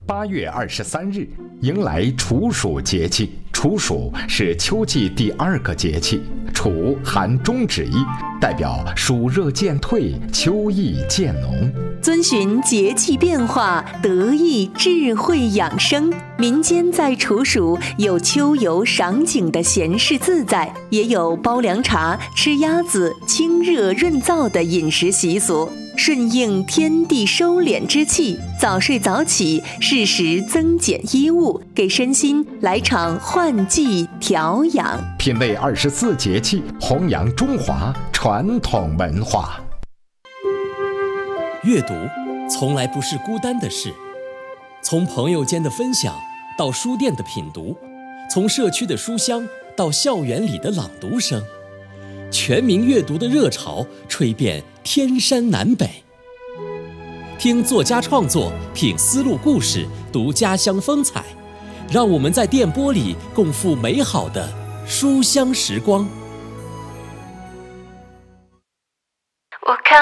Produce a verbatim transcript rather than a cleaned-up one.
八月二十三日迎来处暑节气，处暑是秋季第二个节气，处含中指一，代表暑热渐退，秋意渐浓。 遵循节气变化，得益智慧养生。民间在处暑有秋游赏景的闲适自在，也有煲凉茶、吃鸭子、清热润燥的饮食习俗。顺应天地收敛之气，早睡早起，适时增减衣物，给身心来场换季调养。 品味二十四节气，弘扬中华传统文化。 阅读从来不是孤单的事，从朋友间的分享到书店的品读，从社区的书香到校园里的朗读声，全民阅读的热潮吹遍天山南北。听作家创作，品丝路故事，读家乡风采，让我们在电波里共赴美好的书香时光。